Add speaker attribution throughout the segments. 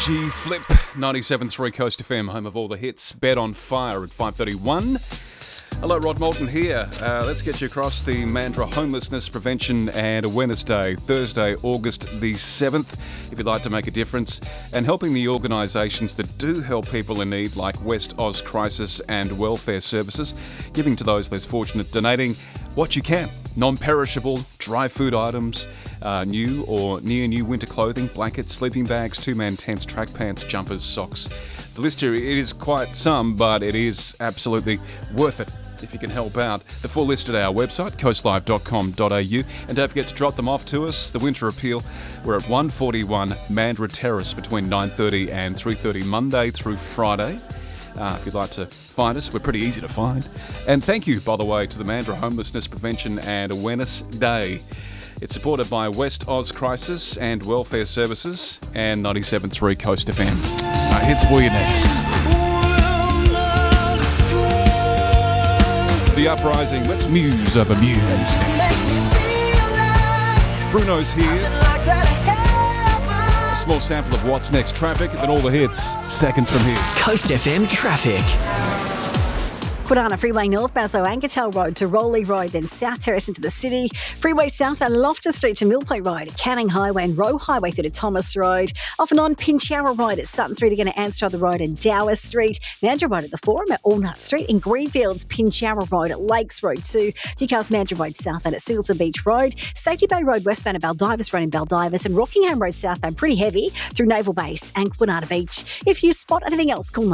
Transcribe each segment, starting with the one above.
Speaker 1: G Flip, 97.3 Coast FM, home of all the hits. Bed on Fire at 5:31. Hello, Rod Moulton here. Let's get you across the Mandurah Homelessness Prevention and Awareness Day, Thursday, August the 7th, if you'd like to make a difference, and helping the organisations that do help people in need, like West Oz Crisis and Welfare Services, giving to those less fortunate, donating what you can. Non-perishable, dry food items, new or near new winter clothing, blankets, sleeping bags, two-man tents, track pants, jumpers, socks. The list here, it is quite some, but it is absolutely worth it if you can help out. The full list at our website, coastlive.com.au, and don't forget to drop them off to us. The Winter Appeal, we're at 141 Mandurah Terrace between 9:30 and 3:30 Monday through Friday. If you'd like to find us, we're pretty easy to find. And thank you, by the way, to the Mandurah Homelessness Prevention and Awareness Day. It's supported by West Oz Crisis and Welfare Services and 97.3 Coast FM. Hits for you next. The Uprising, let's muse over Muse next. Bruno's here. A small sample of what's next. Traffic, and then all the hits. Seconds from here.
Speaker 2: Coast FM traffic.
Speaker 3: Kwinana Freeway North, Basso Angertel Road to Rowley Road, then South Terrace into the city. Freeway South and Loftus Street to Millpoint Road, Canning Highway and Roe Highway through to Thomas Road. Off and on Pinchara Road at Sutton Street again at Anstruther Road and Dower Street. Mandurah Road at the Forum at Allnut Street. In Greenfields, Pinchara Road at Lakes Road 2. Newcastle Mandurah Road South and at Silsa Beach Road. Safety Bay Road westbound at Baldivis Road in Baldivis. And Rockingham Road southbound pretty heavy through Naval Base and Kwinana Beach. If you spot anything else, call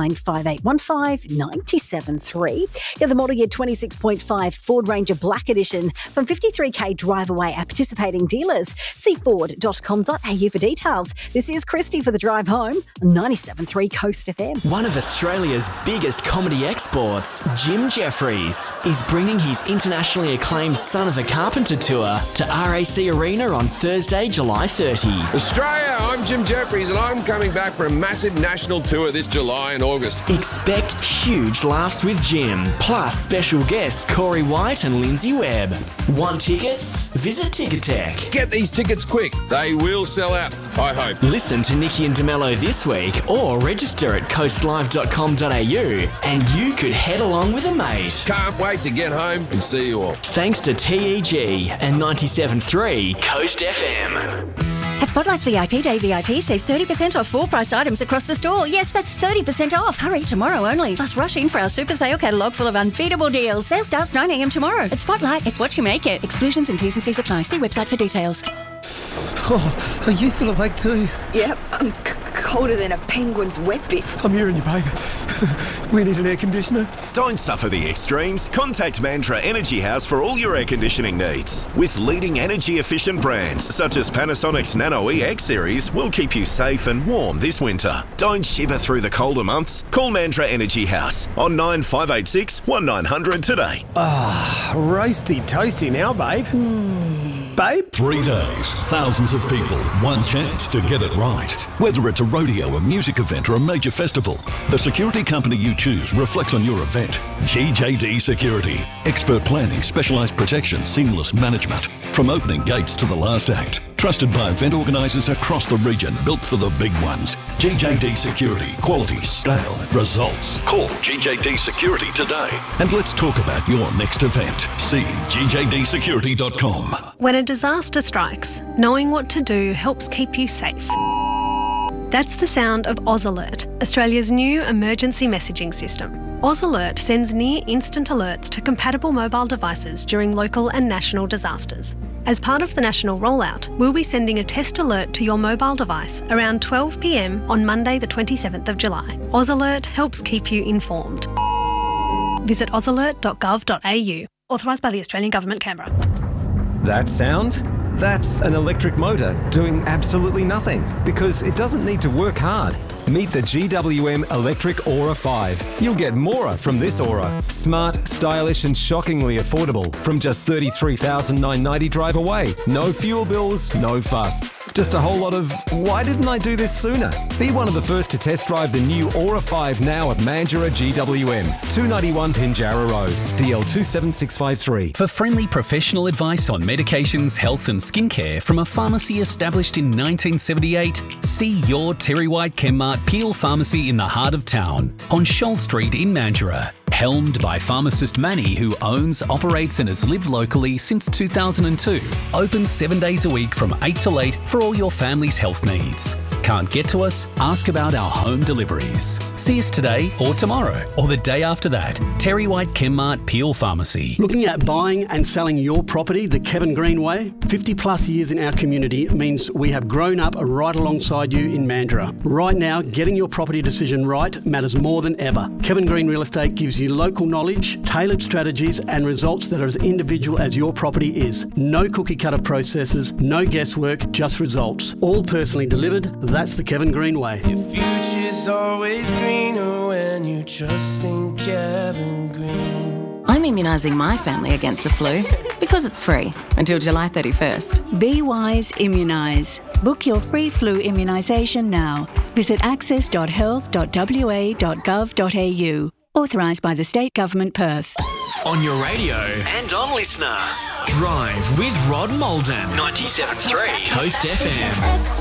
Speaker 3: 95815 973. Yeah, the model year 26.5 Ford Ranger Black Edition from 53k drive away at participating dealers. See ford.com.au for details. This is Christy for the drive home on 97.3 Coast FM.
Speaker 2: One of Australia's biggest comedy exports, Jim Jeffries, is bringing his internationally acclaimed Son of a Carpenter tour to RAC Arena on Thursday, July 30.
Speaker 4: Australia, I'm Jim Jeffries and I'm coming back for a massive national tour this July and August.
Speaker 2: Expect huge laughs with Jim, plus special guests Corey White and Lindsay Webb. Want tickets? Visit Ticketek.
Speaker 4: Get these tickets quick. They will sell out, I hope.
Speaker 2: Listen to Nikki and DeMello this week or register at coastlive.com.au and you could head along with a mate.
Speaker 4: Can't wait to get home and see you all.
Speaker 2: Thanks to TEG and 97.3 Coast FM.
Speaker 3: At Spotlight's VIP Day VIP, save 30% off full priced items across the store. Yes, that's 30% off. Hurry, tomorrow only. Plus rush in for our super sale catalogue full of unbeatable deals. Sale starts 9 a.m. tomorrow. At Spotlight, it's what you make it. Exclusions and T's and C's apply. See website for details.
Speaker 5: Oh, are you still awake too?
Speaker 6: Yep, I'm colder than a penguin's wet bits.
Speaker 5: I'm hearing you, babe. We need an air conditioner.
Speaker 7: Don't suffer the extremes. Contact Mandurah Energy House for all your air conditioning needs. With leading energy-efficient brands such as Panasonic's Nano EX series will keep you safe and warm this winter. Don't shiver through the colder months. Call Mandurah Energy House on 9586 1900 today.
Speaker 5: Roasty toasty now, babe. Babe?
Speaker 8: 3 days, thousands of people, one chance to get it right. Whether it's a rodeo, a music event or a major festival, the security company you choose reflects on your event. GJD Security. Expert planning, specialised protection, seamless management. From opening gates to the last act. Trusted by event organisers across the region, built for the big ones. GJD Security. Quality, scale, results. Call GJD Security today. And let's talk about your next event. See gjdsecurity.com.
Speaker 9: When a disaster strikes, knowing what to do helps keep you safe. That's the sound of Oz Alert, Australia's new emergency messaging system. Oz Alert sends near-instant alerts to compatible mobile devices during local and national disasters. As part of the national rollout, we'll be sending a test alert to your mobile device around 12 p.m. on Monday the 27th of July. Oz Alert helps keep you informed. Visit ozalert.gov.au. Authorised by the Australian Government, Canberra.
Speaker 10: That sound? That's an electric motor doing absolutely nothing because it doesn't need to work hard. Meet the GWM Electric Aura 5. You'll get more from this Aura. Smart, stylish and shockingly affordable from just $33,990 drive away. No fuel bills, no fuss. Just a whole lot of, why didn't I do this sooner? Be one of the first to test drive the new Aura 5 now at Mandurah GWM, 291 Pinjarra Road, DL 27653.
Speaker 11: For friendly professional advice on medications, health and skincare from a pharmacy established in 1978, see your Terry White Chemmart Peel Pharmacy in the heart of town, on Shoal Street in Mandurah. Helmed by pharmacist Manny, who owns, operates and has lived locally since 2002. Open 7 days a week from 8 till 8 for all your family's health needs. Can't get to us? Ask about our home deliveries. See us today or tomorrow or the day after that. Terry White Chemmart Peel Pharmacy.
Speaker 12: Looking at buying and selling your property the Kevin Green way? 50 plus years in our community means we have grown up right alongside you in Mandurah. Right now, getting your property decision right matters more than ever. Kevin Green Real Estate gives you local knowledge, tailored strategies and results that are as individual as your property is. No cookie cutter processes, no guesswork, just results. All personally delivered. That's the Kevin Green way.
Speaker 13: Your future's always greener when you trust in Kevin Green.
Speaker 14: I'm immunising my family against the flu because it's free until July 31st.
Speaker 15: Be wise, immunise. Book your free flu immunisation now. Visit access.health.wa.gov.au. Authorised by the State Government, Perth.
Speaker 2: On your radio and on Listener. Drive with Rod Malden. 97.3 Coast FM.